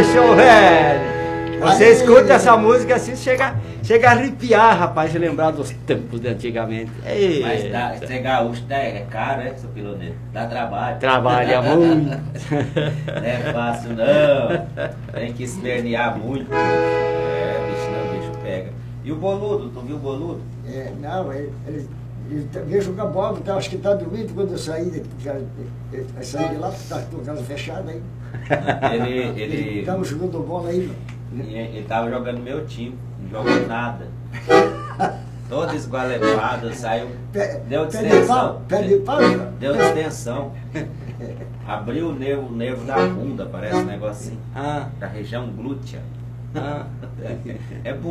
Puxa, velho! Você escuta essa música assim, chega a arrepiar, rapaz, de lembrar dos tempos de antigamente. Ei, Mas ser gaúcho é caro, seu piloneiro? Dá trabalho. trabalha muito. Não é fácil, não. Tem que espernear muito. Bicho, não, bicho pega. E o Boludo, tu viu o Boludo? Não, ele veio jogar bola, então acho que tá dormindo quando eu saí, eu saí de lá, tá com a casa fechada aí. Ele Estamos jogando bola aí, ele tava jogando meu time, não jogou nada. Todo esgualepado, saiu. Deu distensão. Pé de pau? Deu distensão. Abriu o nervo da bunda, parece um negócio assim. Da região glútea. É